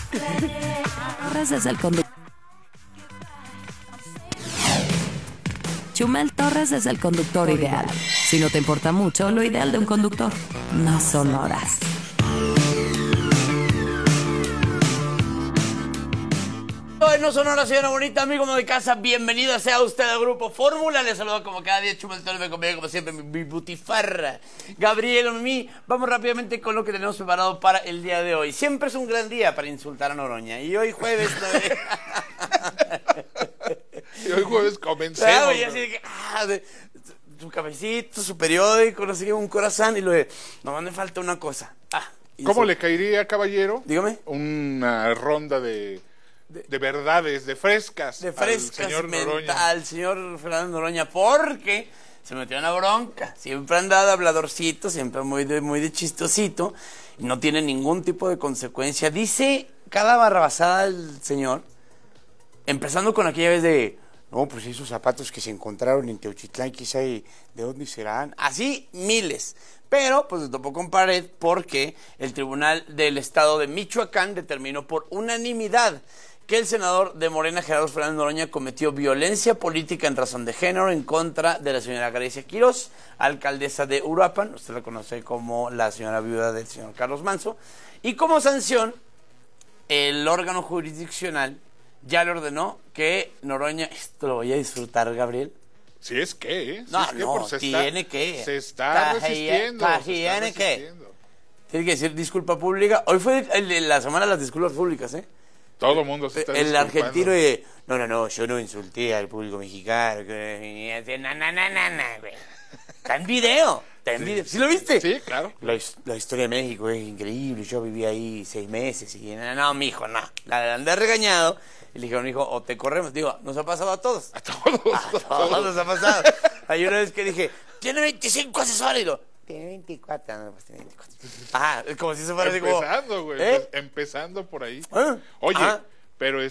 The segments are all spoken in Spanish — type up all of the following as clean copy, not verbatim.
Torres es el conductor. Chumel Torres es el conductor ideal. Si no te importa mucho, lo ideal de un conductor no son horas. No son horas, señora bonita, amigo de casa, bienvenida sea usted al Grupo Fórmula. Les saludo como cada día, Chumel Torres, me acompaña como siempre mi butifarra, Gabriel Mimi. Vamos rápidamente con lo que tenemos preparado para el día de hoy. Siempre es un gran día para insultar a Noroña, y hoy jueves... Y hoy jueves comencemos. Claro, y así de que, su cafecito, su periódico, no sé qué, un corazón, y luego, no me falta una cosa. ¿Cómo le caería, caballero? Dígame. Una ronda de verdades, de frescas al señor Noroña. Al señor Fernando Noroña, porque se metió en la bronca. Siempre ha andado habladorcito, siempre muy de chistosito, y no tiene ningún tipo de consecuencia. Dice cada barrabasada el señor, empezando con aquella vez de... No, pues esos zapatos que se encontraron en Teochitlán, quizá ¿de dónde serán? Así, miles. Pero, pues se topó con pared porque el Tribunal del Estado de Michoacán determinó por unanimidad que el senador de Morena, Gerardo Fernández Noroña, cometió violencia política en razón de género en contra de la señora Grecia Quirós, alcaldesa de Uruapan, usted la conoce como la señora viuda del señor Carlos Manzo, y como sanción, el órgano jurisdiccional ya le ordenó que Noroña, esto lo voy a disfrutar, Gabriel. Si es que, ¿eh? Tiene que. Se está resistiendo. Tiene que decir disculpa pública. Hoy fue la semana de las disculpas públicas, ¿eh? Todo el mundo se está el disculpando. Argentino no, yo no insulté al público mexicano. Güey. Está en video. ¿Sí lo viste? Sí, claro. La historia de México es increíble. Yo viví ahí 6 meses y no, mijo, no. La andé regañado. Y le dijeron, hijo, o te corremos. Digo, nos ha pasado a todos. A todos nos ha pasado. Hay una vez que dije, tiene 25 asesores. Y lo, tiene 24. No, pues tiene 24. Como si eso fuera así como... Empezando, güey. Empezando por ahí. Oye, pero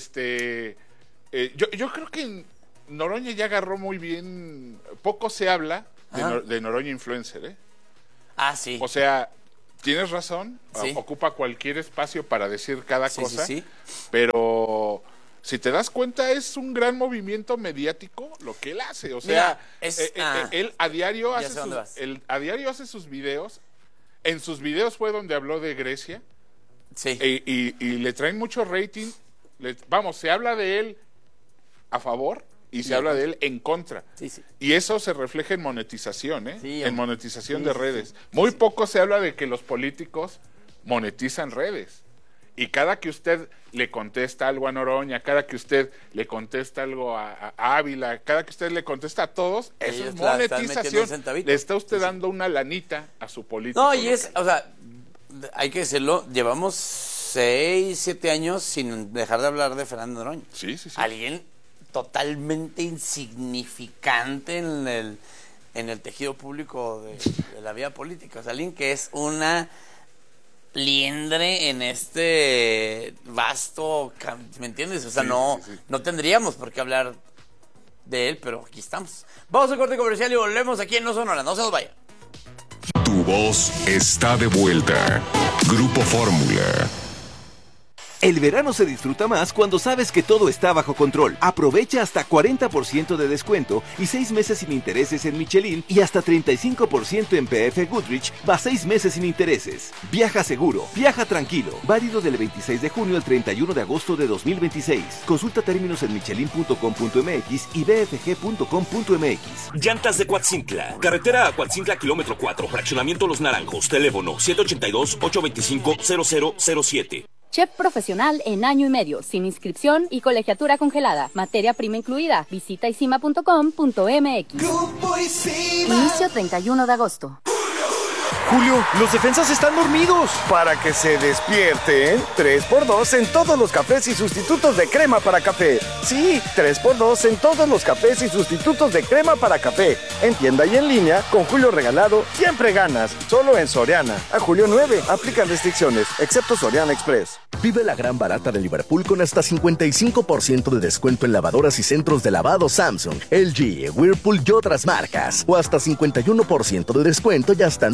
yo creo que Noroña ya agarró muy bien. Poco se habla de Noroña Influencer, ¿eh? Sí. O sea... Tienes razón, sí. Ocupa cualquier espacio para decir cada cosa, sí. Pero si te das cuenta es un gran movimiento mediático lo que él hace, o sea, él a diario hace sus videos, en sus videos fue donde habló de Grecia, sí. y le traen mucho rating, se habla de él a favor, y se habla de él en contra. Sí. Y eso se refleja en monetización, ¿eh? Sí, en monetización de redes. Muy poco se habla de que los políticos monetizan redes. Y cada que usted le contesta algo a Noroña, cada que usted le contesta algo a Ávila, cada que usted le contesta a todos, eso es monetización. Le está usted dando una lanita a su político. No, y hay que decirlo, llevamos 6, 7 años sin dejar de hablar de Fernando Noroña. Sí. Alguien totalmente insignificante en el tejido público de la vida política. O sea, alguien que es una liendre en este vasto, ¿me entiendes? O sea, no tendríamos por qué hablar de él, pero aquí estamos. Vamos a corte comercial y volvemos aquí en No Sonora. No se nos vaya. Tu voz está de vuelta. Grupo Fórmula. El verano se disfruta más cuando sabes que todo está bajo control. Aprovecha hasta 40% de descuento y 6 meses sin intereses en Michelin y hasta 35% en PF Goodrich, más 6 meses sin intereses. Viaja seguro, viaja tranquilo. Válido del 26 de junio al 31 de agosto de 2026. Consulta términos en michelin.com.mx y bfg.com.mx. Llantas de Coatzincla. Carretera a Coatzincla, kilómetro 4. Fraccionamiento Los Naranjos. Teléfono 782-825-0007. Chef profesional en año y medio, sin inscripción y colegiatura congelada. Materia prima incluida. Visita isima.com.mx. Inicio 31 de agosto. Julio, los defensas están dormidos. Para que se despierten, 3x2 en todos los cafés y sustitutos de crema para café. Sí, 3x2 en todos los cafés y sustitutos de crema para café. En tienda y en línea, con Julio regalado, siempre ganas. Solo en Soriana. A julio 9, aplican restricciones, excepto Soriana Express. Vive la gran barata de Liverpool con hasta 55% de descuento en lavadoras y centros de lavado Samsung, LG, Whirlpool y otras marcas. O hasta 51% de descuento y hasta 9 meses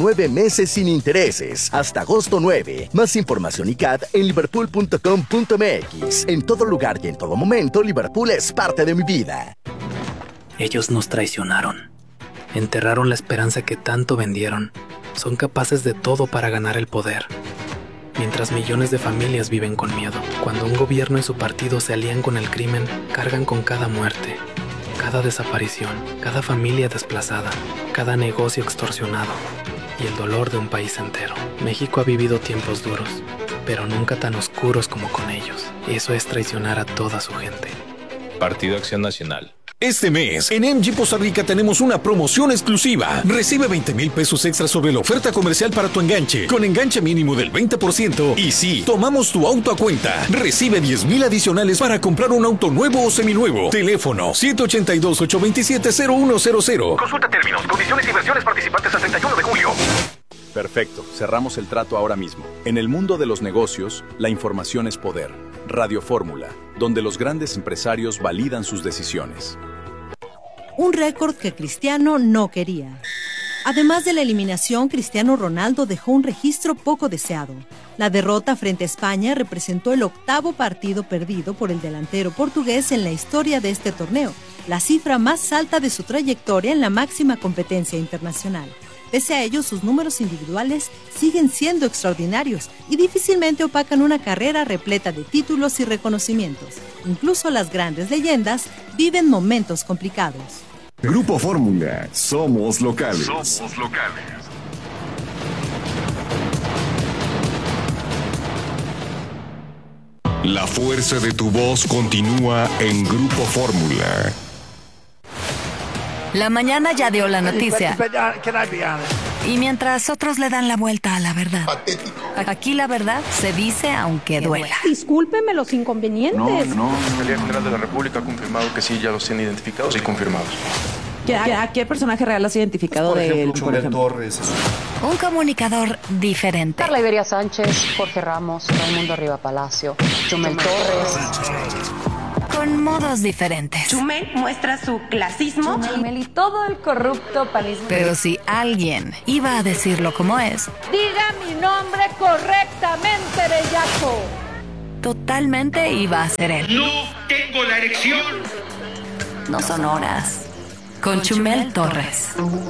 meses sin intereses. Hasta agosto 9. Más información y CAT en liverpool.com.mx. En todo lugar y en todo momento, Liverpool es parte de mi vida. Ellos nos traicionaron. Enterraron la esperanza que tanto vendieron. Son capaces de todo para ganar el poder. Mientras millones de familias viven con miedo. Cuando un gobierno y su partido se alían con el crimen, cargan con cada muerte, cada desaparición, cada familia desplazada, cada negocio extorsionado y el dolor de un país entero. México ha vivido tiempos duros, pero nunca tan oscuros como con ellos. Eso es traicionar a toda su gente. Partido Acción Nacional. Este mes, en MG Poza Rica tenemos una promoción exclusiva. Recibe 20,000 pesos extra sobre la oferta comercial para tu enganche, con enganche mínimo del 20%. Y si tomamos tu auto a cuenta, recibe 10,000 adicionales para comprar un auto nuevo o seminuevo. Teléfono 782-827-0100. Consulta términos, condiciones y versiones participantes al 31 de julio. Perfecto, cerramos el trato ahora mismo. En el mundo de los negocios, la información es poder. Radio Fórmula, donde los grandes empresarios validan sus decisiones. Un récord que Cristiano no quería. Además de la eliminación, Cristiano Ronaldo dejó un registro poco deseado. La derrota frente a España representó el 8º partido perdido por el delantero portugués en la historia de este torneo, la cifra más alta de su trayectoria en la máxima competencia internacional. Pese a ello, sus números individuales siguen siendo extraordinarios y difícilmente opacan una carrera repleta de títulos y reconocimientos. Incluso las grandes leyendas viven momentos complicados. Grupo Fórmula, somos locales. Somos locales. La fuerza de tu voz continúa en Grupo Fórmula. La mañana ya dio la noticia. Y mientras otros le dan la vuelta a la verdad. Aquí la verdad se dice aunque duela. Discúlpeme los inconvenientes. No. La Fiscalía General de la República ha confirmado que sí, ya los tiene identificados y confirmados. ¿A qué personaje real has identificado de él? Chumel Torres. Un comunicador diferente. Carla Iberia Sánchez, Jorge Ramos, Raimundo Riva Palacio, Chumel Torres. Con modos diferentes. Chumel muestra su clasismo. Chumel y todo el corrupto panismo. Pero si alguien iba a decirlo como es, diga mi nombre correctamente, bellaco. Totalmente iba a ser él. No tengo la erección. No son horas. Con Chumel Torres.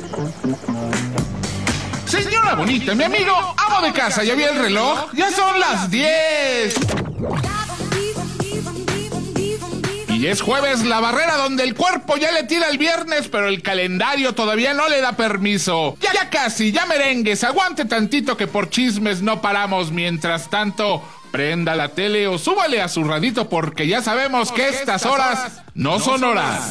Señora bonita, mi amigo, amo de casa, ¿ya vi el reloj? Ya son las 10. Y es jueves, la barrera donde el cuerpo ya le tira el viernes, pero el calendario todavía no le da permiso. Ya casi, ya merengues, aguante tantito que por chismes no paramos. Mientras tanto, prenda la tele o súbale a su radito porque ya sabemos que estas horas no son horas.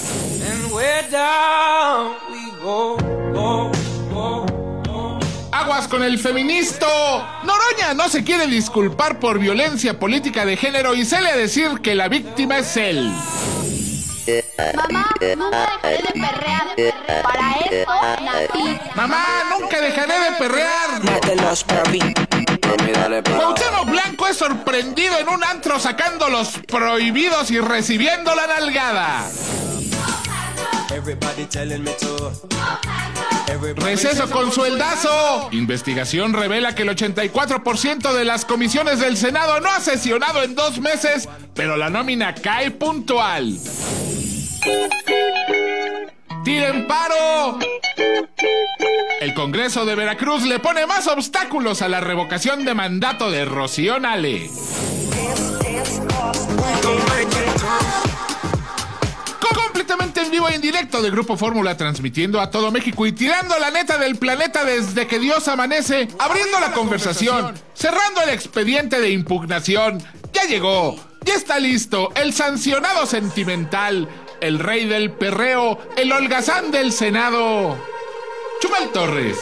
Aguas con el feministo. Noroña no se quiere disculpar por violencia política de género y sale a decir que la víctima es él. Mamá, nunca dejaré de perrear. Para esto nací. Mamá, nunca dejaré de perrear. Cuauhtémoc Blanco es sorprendido en un antro sacando los prohibidos y recibiendo la nalgada. Receso con sueldazo. Investigación revela que el 84% de las comisiones del Senado no ha sesionado en 2 meses, pero la nómina cae puntual. ¡Tiren paro! El Congreso de Veracruz le pone más obstáculos a la revocación de mandato de Rocío Nale. Completamente en vivo e en directo de Grupo Fórmula, transmitiendo a todo México y tirando la neta del planeta desde que Dios amanece, abriendo la conversación, cerrando el expediente de impugnación. Ya llegó, ya está listo, el sancionado sentimental, el rey del perreo, el holgazán del Senado, Chumel Torres.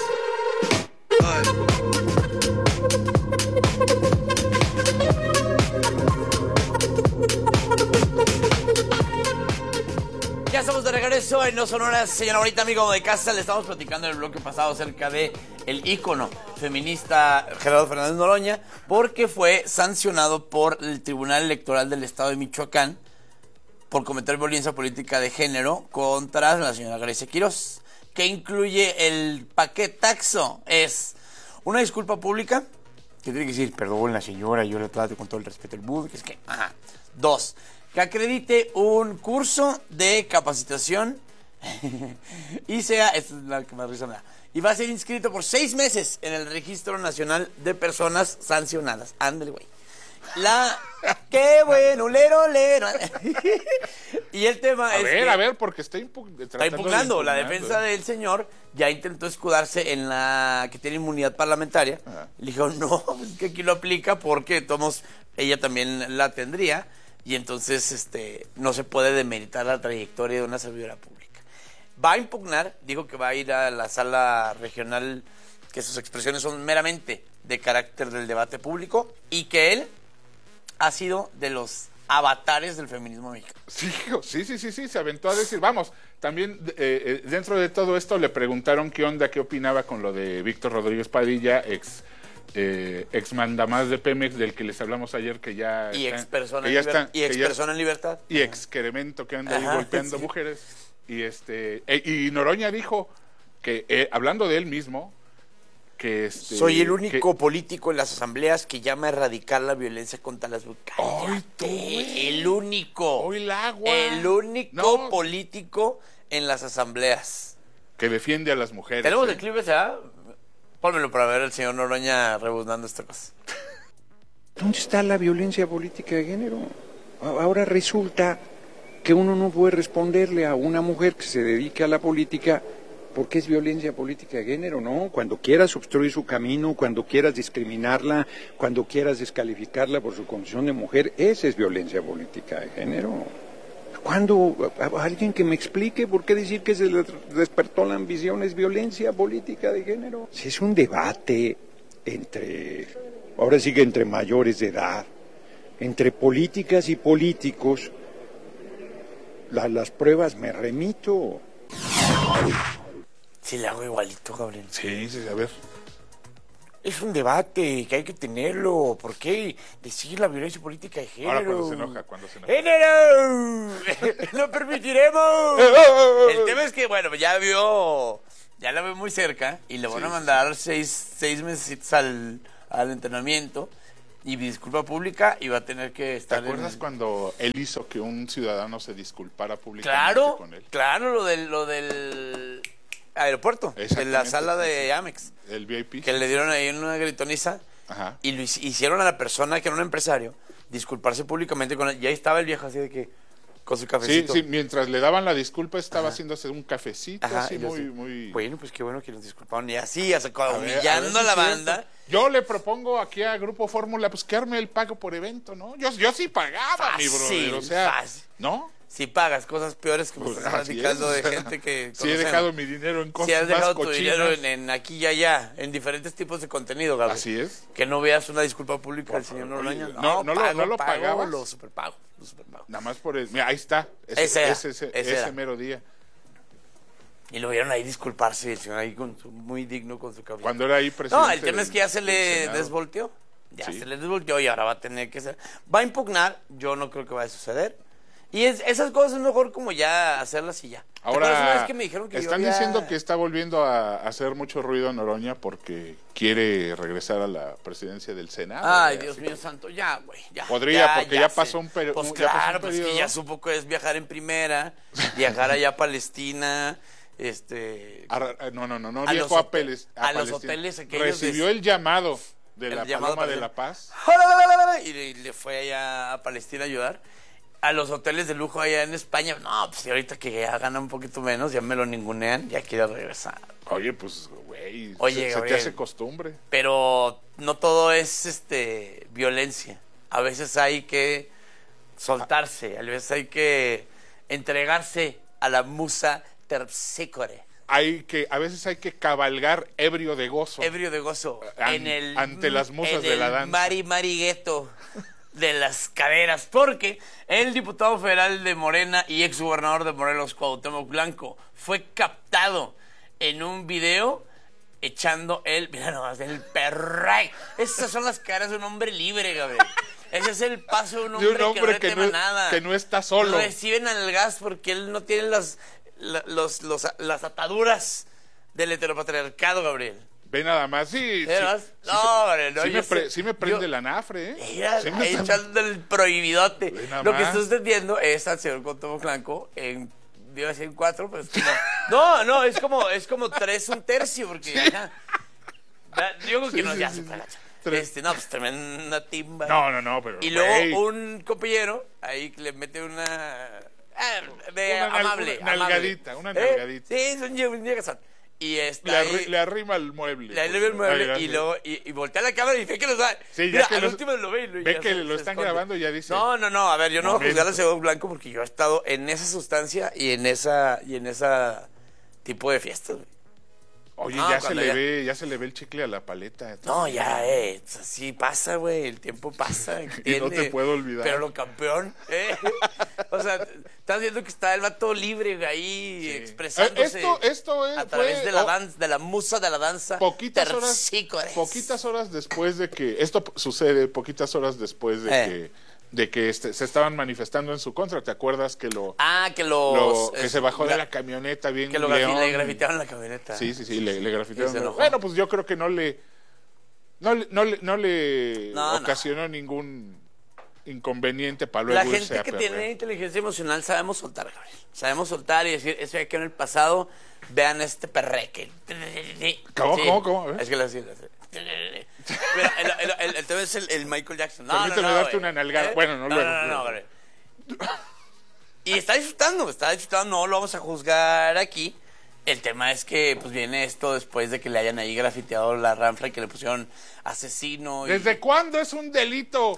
Ya estamos de regreso en No Son Horas, señora bonita, amigo de casa. Le estamos platicando en el bloque pasado acerca de el ícono feminista Gerardo Fernández Noroña, porque fue sancionado por el Tribunal Electoral del Estado de Michoacán por cometer violencia política de género contra la señora Grecia Quirós, que incluye el paquetaxo. Es Una disculpa pública, que tiene que decir, perdón, la señora, yo la trato con todo el respeto del mundo, que es que, 2, que acredite un curso de capacitación y sea, esta es la que más risa me da, y va a ser inscrito por 6 meses en el Registro Nacional de Personas Sancionadas. Ándale, güey. ¡Qué bueno, lero! Y el tema es a ver, porque está impugnando. La defensa del señor ya intentó escudarse en la que tiene inmunidad parlamentaria. Le dijo, no, es que aquí lo aplica porque ella también la tendría. Y entonces no se puede demeritar la trayectoria de una servidora pública. Va a impugnar, dijo que va a ir a la sala regional, que sus expresiones son meramente de carácter del debate público y que él ha sido de los avatares del feminismo mexicano. Sí, se aventó a decir, vamos, también dentro de todo esto le preguntaron qué opinaba con lo de Víctor Rodríguez Padilla, ex mandamás de Pemex, del que les hablamos ayer, que ya y ex persona en libertad. Y excremento que anda ahí golpeando mujeres. Y Noroña dijo que, hablando de él mismo, que soy el único político en las asambleas que llama a erradicar la violencia contra las mujeres. El único. El único político en las asambleas que defiende a las mujeres. ¿Tenemos el clip ese? Pónmelo para ver al señor Noroña rebuznando esta cosa. ¿Dónde está la violencia política de género? Ahora resulta que uno no puede responderle a una mujer que se dedique a la política porque es violencia política de género, ¿no? Cuando quieras obstruir su camino, cuando quieras discriminarla, cuando quieras descalificarla por su condición de mujer, esa es violencia política de género. Cuando alguien que me explique por qué decir que se le despertó la ambición es violencia política de género. Si es un debate ahora sí que entre mayores de edad, entre políticas y políticos, las pruebas me remito. Sí, le hago igualito, Gabriel. Sí, a ver. Es un debate que hay que tenerlo. ¿Por qué decir la violencia política de género? Ahora cuando se enoja. ¡Género! ¡No permitiremos! El tema es que, bueno, ya la veo muy cerca y le van a mandar seis meses al entrenamiento y disculpa pública y va a tener que estar. ¿Te acuerdas cuando él hizo que un ciudadano se disculpara públicamente con él? Claro, lo del aeropuerto, de la sala de Amex. El VIP. Que le dieron ahí una gritoniza. Ajá. Y lo hicieron a la persona que era un empresario disculparse públicamente con él. Y ahí estaba el viejo así de que con su cafecito. Sí, mientras le daban la disculpa estaba haciéndose un cafecito. Así muy... Bueno, pues qué bueno que nos disculparon. Y así, humillando a la banda. Yo le propongo aquí a Grupo Fórmula, pues que arme el pago por evento, ¿no? Yo sí pagaba, mi brother, o sea, fácil. ¿No? Si pagas cosas peores que me estás platicando de gente que si he dejado mi dinero en cosas si has dejado más tu dinero en aquí y allá, en diferentes tipos de contenido, Gabriel. Así es. Que no veas una disculpa pública del señor Noroña. ¿No lo pagabas? Lo superpago. Nada más por mira, ahí está. Ese mero día. Y lo vieron ahí disculparse, el señor ahí muy digno con su cabello. Cuando era ahí presidente. No, el tema es que ya se le desvolteó. Se le desvolteó y ahora va a tener que ser. Va a impugnar, yo no creo que vaya a suceder. Y esas cosas es mejor como ya hacerlas y ya. Ahora, una vez que me dijeron que están diciendo que está volviendo a hacer mucho ruido Noroña porque quiere regresar a la presidencia del Senado. Ay, Dios mío santo, ya, güey, ya. Podría, porque ya pasó un periodo. Pues claro, pues que ya supo que es viajar en primera, viajar allá a Palestina, No viajó a Palestina. A los hoteles aquellos. Recibió el llamado de la Paloma de la Paz. Y le fue allá a Palestina a ayudar. A los hoteles de lujo allá en España. No, pues ahorita que ya gana un poquito menos, ya me lo ningunean, ya quiero regresar. Oye, pues, güey, se te hace costumbre. Pero no todo es violencia. A veces hay que soltarse, a veces hay que entregarse a la musa terpsícore. A veces hay que cabalgar ebrio de gozo. Ante las musas de la danza. Marigueto de las caderas, porque el diputado federal de Morena y exgobernador de Morelos, Cuauhtémoc Blanco, fue captado en un video echando mira nomás, el perray. Esas son las caras de un hombre libre, Gabriel. Ese es el paso de un hombre que no nada. Que no está solo. Reciben al gas porque él no tiene las ataduras del heteropatriarcado, Gabriel. Ve nada más, sí. Sí me prende la nafre, ¿eh? Mira, echando el prohibidote. Lo que está usted viendo es al señor Cuauhtémoc Blanco en, iba a decir en 4, pero es como, es como 3 1/3, porque yo creo que ya se agacha. Pues tremenda timba. No, pero. Y luego un compañero ahí que le mete una amable. Una nalgadita. Sí, es un llegazón. Y le arrima el mueble. Le arrima el mueble y luego y voltea la cámara y ve que los da. Sí, mira, al último lo ve. Ve que lo están grabando y ya dice. No, a ver, yo no voy a juzgar al señor Blanco porque yo he estado en esa sustancia y en esa tipo de fiestas, güey. Oye, ya se le ve el chicle a la paleta. No, ya, así pasa, güey, el tiempo pasa. Y no te puedo olvidar. Pero lo campeón, O sea, estás viendo que está el vato libre, güey, ahí expresándose. Esto es. A través de la musa de la danza. Poquitas horas después de que. Esto sucede poquitas horas después de que se estaban manifestando en su contra. ¿Te acuerdas que que se bajó de la camioneta bien que le grafitearon la camioneta? Sí, le grafitearon. Bueno, pues yo creo que no le ocasionó ningún inconveniente para luego la gente que tiene inteligencia emocional sabemos soltar, Gabriel. Sabemos soltar y decir, eso ya quedó en el pasado, vean este perreque. ¿Cómo? Es que lo hacía. Mira, el tema es el Michael Jackson. Permíteme darte una nalgada. Bueno, no. Y está disfrutando, no lo vamos a juzgar aquí. El tema es que pues viene esto después de que le hayan ahí grafiteado la ranfla y que le pusieron asesino. ¿Desde cuándo es un delito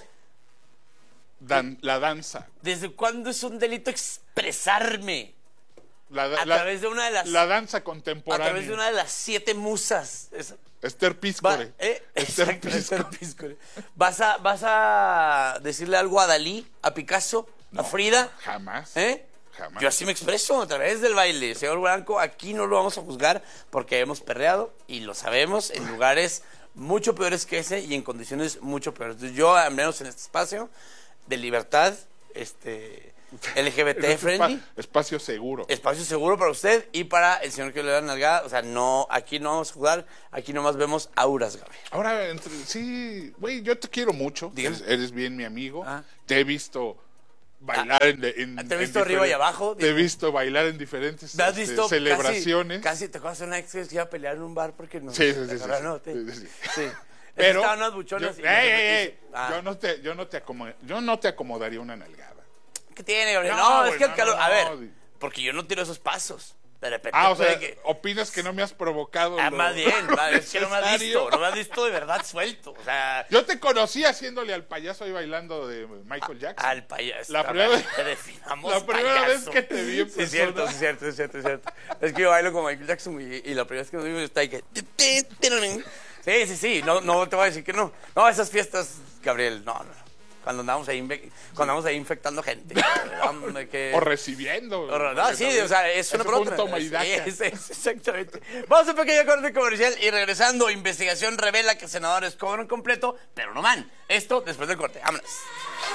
la danza? ¿Desde cuándo es un delito expresarme? A través de una de las... La danza contemporánea. A través de una de las 7 musas. Esther Píscore. Esther Píscore. ¿Vas a decirle algo a Dalí, a Picasso, a Frida? Jamás. Jamás. Yo así me expreso a través del baile. Señor Blanco, aquí no lo vamos a juzgar porque hemos perreado y lo sabemos en lugares mucho peores que ese y en condiciones mucho peores. Entonces, yo, al menos en este espacio de libertad, LGBT friendly. Espacio seguro. Espacio seguro para usted y para el señor que le da nalgada. O sea, aquí no vamos a jugar, aquí nomás vemos auras, Gabriel. Ahora, sí, güey, yo te quiero mucho. Eres bien mi amigo. Te he visto bailar te he visto arriba y abajo. Te he visto bailar en diferentes celebraciones. Casi te acuerdas de una ex que se iba a pelear en un bar porque no. Sí. Pero estaban unos buchones. Yo no te acomodaría una nalgada. ¿Qué tiene, Gabriel? No, es que el calor. A ver, porque yo no tiro esos pasos. De repente. O sea, opinas que no me has provocado. Más bien, es que no me has visto de verdad suelto. O sea, yo te conocí haciéndole al payaso ahí bailando de Michael Jackson. Al payaso. La primera vez que te vi en persona. Sí, es cierto. Es que yo bailo con Michael Jackson y la primera vez que nos vimos está ahí que. Sí. No te voy a decir que no. No, esas fiestas, Gabriel, no. Cuando andamos ahí infectando gente. O recibiendo. Sí, o sea, es una broma. Toma y daca. Exactamente. Vamos a un pequeño corte comercial y regresando, investigación revela que senadores cobran completo, pero no man. Esto después del corte. Vámonos.